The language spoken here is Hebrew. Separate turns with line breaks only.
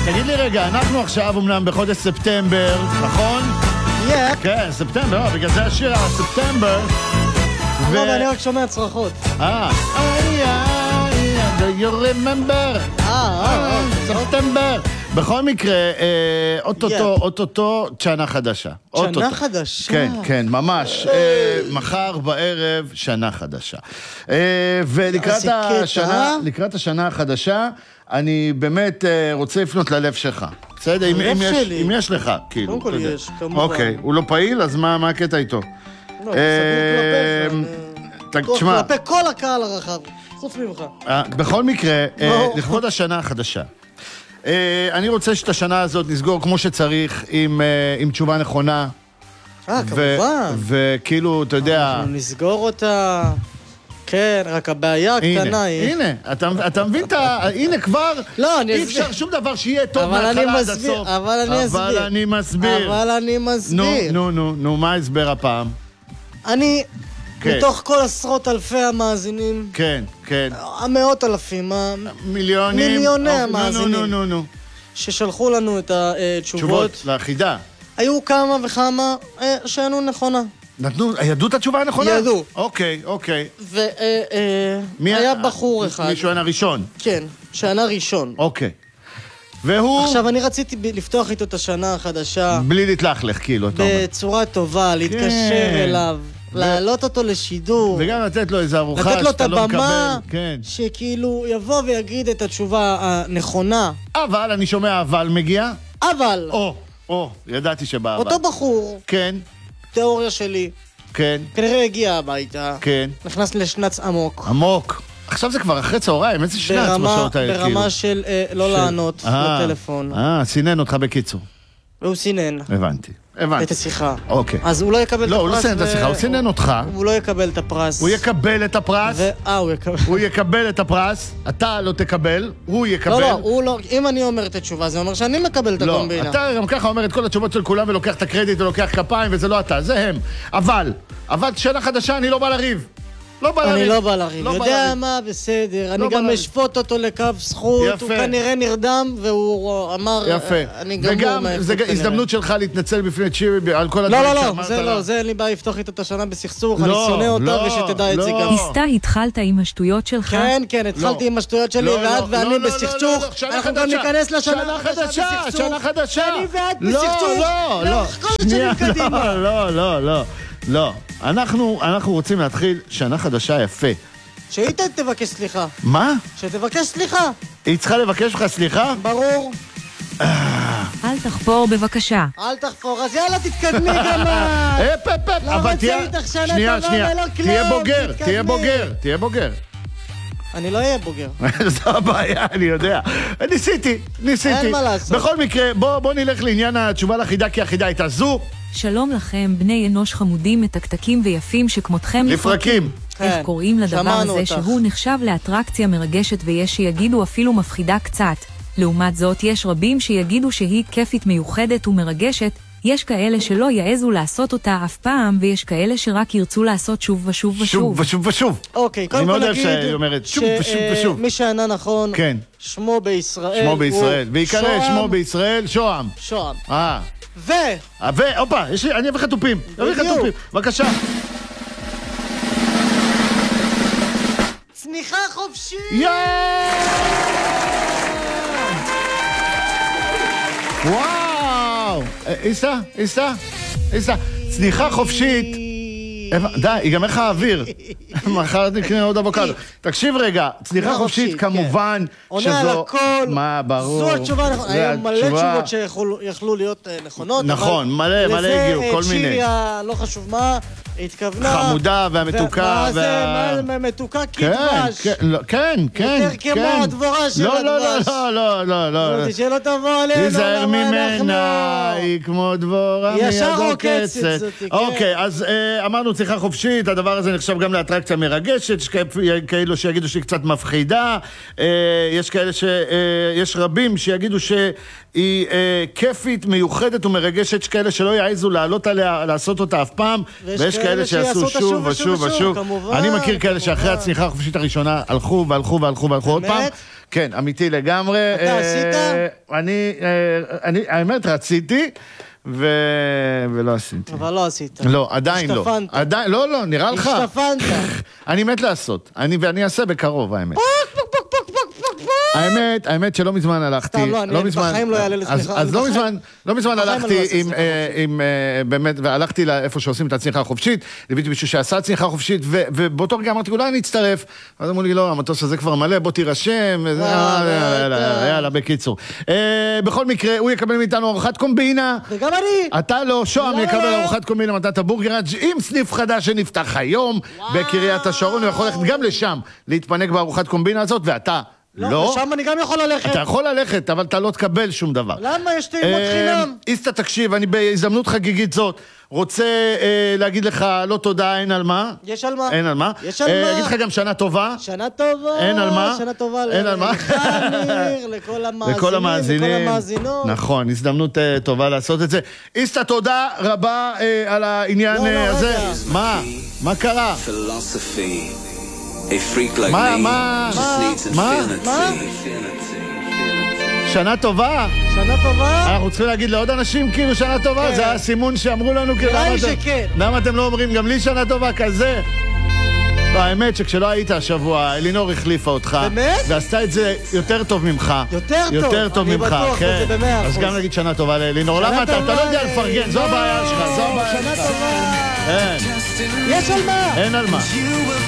תגיד לי רגע, אנחנו עכשיו אומנם בחודש ספטמבר, נכון? כן, ספטמבר, בגלל זה השיר הספטמבר.
לא, אני רק שומע צרחות.
do you remember? ספטמבר. בכל מקרה, אוטוטו שנה חדשה.
שנה חדשה?
כן, כן, ממש. מחר בערב שנה חדשה. ולקראת השנה החדשה, אני באמת רוצה לפנות ללב שלך. בסדר? אם יש לך, כאילו.
קודם כל יש, כמובן.
אוקיי, הוא לא פעיל, אז מה הקטע איתו?
לא, סגור כלפיך. כלפי כל הקהל הרחב, חוץ ממך.
בכל מקרה, לכבוד השנה החדשה. אני רוצה שאת השנה הזאת נסגור כמו שצריך, עם תשובה נכונה.
כמובן.
וכאילו, אתה יודע...
אנחנו נסגור אותה... כן, רק הבעיה הקטנה היא...
הנה, אתה מבין את ה... הנה כבר...
לא, אני
אסביר. אי אפשר שום דבר שיהיה טוב מהתחלה עד הסוף.
אבל אני מסביר.
נו, מה ההסבר הפעם?
אני... מתוך כל עשרות אלפי המאזינים...
כן.
המאות אלפים, מיליוני המאזינים... ששלחו לנו את התשובות...
לאחידה.
היו כמה וכמה שענו נכונה.
ידעו את התשובה הנכונה?
ידעו.
אוקיי.
והיה בחור אחד...
מישהו ענה ראשון?
כן, שענה ראשון.
אוקיי. והוא...
עכשיו, אני רציתי לפתוח איתו את השנה החדשה...
בלי להתלכלך, כאילו, אתה אומר.
בצורה טובה, להתקשר אליו, להעלות אותו לשידור.
וגם לתת לו איזו ארוחה שאתה לא מקבל. לתת לו את הבמה,
שכאילו יבוא ויגיד את התשובה הנכונה.
אבל, אני שומע אבל מגיע?
אבל.
ידעתי שבא אבל.
אותו בחור.
כן.
תיאוריה שלי.
כן.
כנראה הגיע הביתה.
כן.
נכנס לשנץ עמוק.
עמוק. עכשיו זה כבר אחרי צהריים, איזה שנץ בשעות האלה, כאילו.
ברמה של לא לענות לטלפון.
סינן אותך בקיצור.
והוא סינן.
הבנתי.
את השיחה.
אוקיי.
אז הוא לא יקבל את הפרס.
לא, הוא לא סינן את השיחה, הוא סינן אותך.
הוא לא יקבל את הפרס.
הוא יקבל את הפרס.
הוא יקבל.
הוא יקבל את הפרס, אתה לא תקבל, הוא יקבל.
לא, אם אני אומר את התשובה, זה אומר שאני מקבל את הקומבינה.
לא, אתה גם ככה אומר את כל התשובות של כולם ולוקח את הקרדיט ולוקח כפיים, וזה לא אתה, זה הם. אבל שנה חדשה אני לא בא לריב.
אני לא בא לריב. יודע מה, בסדר. אני גם אשפוט אותו לקו זכות. הוא כנראה נרדם, והוא אמר...
יפה. וגם, זו הזדמנות שלך להתנצל בפני צ'ירי על כל הדברים שאמרת לה.
לא, זה אין לי בעיה לפתוח איתו את השנה בסכסוך. אני שונא אותה ושתדע את זה גם.
הסתה, התחלת עם השטויות שלך?
כן, התחלתי עם השטויות שלי, ואת ואני בסכסוך. אנחנו גם ניכנס לשנה
חדשה. שנה חדשה.
אני ואת בסכסוך. לאורך כל השנים קדימה.
לא, אנחנו רוצים להתחיל שנה חדשה יפה.
שהיא תבקש סליחה.
מה?
שתבקש סליחה.
היא צריכה לבקש לך סליחה?
ברור.
אל תחפור בבקשה.
אל תחפור, אז יאללה תתקדמי גם.
אבל תהיה בוגר. אני
לא אהיה בוגר.
זו הבעיה, אני יודע. ניסיתי.
אין מה לעשות.
בכל מקרה, בוא נלך לעניין התשובה לחידה, כי החידה הייתה זו.
שלום לכם, בני אנוש חמודים, מתקתקים ויפים שכמותכם
לפרקים.
איך קוראים לדבר הזה שהוא נחשב לאטרקציה מרגשת ויש שיגידו אפילו מפחידה קצת. לעומת זאת, יש רבים שיגידו שהיא כיפית מיוחדת ומרגשת, יש כאלה שלא יעזו לעשות אותה אף פעם, ויש כאלה שרק ירצו לעשות שוב ושוב ושוב.
ושוב.
אוקיי, קודם כל נגיד שמי שענה נכון, שמו בישראל.
ויקרא שמו בישראל, שוהם. הופה, אני אביא לך טופים. בבקשה.
צניחה חופשית!
וואו! איסה, צניחה חופשית. די, ייגמר לך האוויר. מחר נקנה עוד אבוקדו. תקשיב רגע, צניחה חופשית כמובן שזו...
עונה על הכל.
מה, ברור.
זו התשובה נכונה. היו מלא תשובות שיכלו להיות נכונות.
נכון, מלא הגיעו, כל מיני.
לזה צ'יריה, לא חשוב מה, התכוונה...
חמודה והמתוקה.
מה זה, מתוקה כדבש.
כן.
יותר כמו הדבורה של הדבש.
לא.
שלא תבוא עלינו.
תיזהר ממנה, היא כמו דבורה
ישר עוקצת.
אוקיי, אז אמרנו צריכה חופשית, הדבר הזה נחשב גם לאטרקציה מרגשת, יש כאלו שיגידו שהיא קצת מפחידה, יש רבים שיגידו שהיא כיפית, מיוחדת ומרגשת, יש כאלה שלא יעזו לעלות עליה, לעשות אותה אף פעם, ויש כאלה שיעשו שוב ושוב ושוב. אני מכיר כאלה שאחרי הצניחה החופשית הראשונה הלכו והלכו והלכו והלכו עוד פעם. כן, אמיתי לגמרי.
אתה עשית?
האמת רציתי, ולא עשיתי.
אבל לא עשית.
לא, עדיין לא.
השתפנת.
לא, נראה לך.
השתפנת.
אני מת לעשות. ואני אעשה בקרוב, האמת. האמת שלא מזמן הלכתי.
סתם, לא, אני בחיים לא יעלה לצניחה.
אז לא מזמן הלכתי באמת, והלכתי לאיפה שעושים את הצניחה החופשית, ליוויתי מישהו שעשה צניחה חופשית, ובאותו רגע אמרתי, אולי אני אצטרף. אז אמרו לי, לא, המטוס הזה כבר מלא, בוא תירשם. יאללה, בקיצור. בכל מקרה, הוא יקבל מאיתנו ארוחת קומבינה.
וגם אני.
אתה לא, שוהם יקבל ארוחת קומבינה מתנת הבורגראג' עם סניף חדש שנפתח היום בקריית השרון, הוא יכול ללכת גם לשם, להתפנק בארוחת קומבינה הזאת, ואתה לא.
לשם אני גם יכול ללכת.
אתה יכול ללכת, אבל אתה לא תקבל שום דבר.
למה? יש טעימות חינם.
איסטה, תקשיב, אני בהזדמנות חגיגית זאת רוצה להגיד לך לא תודה, אין על מה.
יש על מה.
אין על מה.
יש על מה.
אגיד לך גם שנה טובה.
שנה טובה.
אין על מה.
שנה טובה.
אין על מה.
לכל המאזינים, לכל המאזינות.
נכון, הזדמנות טובה לעשות את זה. איסטה, תודה רבה על העניין הזה. מה קרה? מה? שנה טובה?
שנה טובה?
אנחנו צריכים להגיד לעוד אנשים כאילו שנה טובה? זה הסימון שאמרו לנו
נראה לי שכן.
למה אתם לא אומרים גם לי שנה טובה כזה? לא, האמת שכשלא היית השבוע, אלינור החליפה אותך.
באמת?
ועשתה את זה יותר טוב ממך.
יותר טוב?
ממך,
אני בטוח בזה ב100%.
אז גם נגיד שנה טובה לאלינור. למה אתה לא יודע לפרגן? זו הבעיה שלך, זו הבעיה שלך.
שנה טובה. יש על מה?
אין על מה.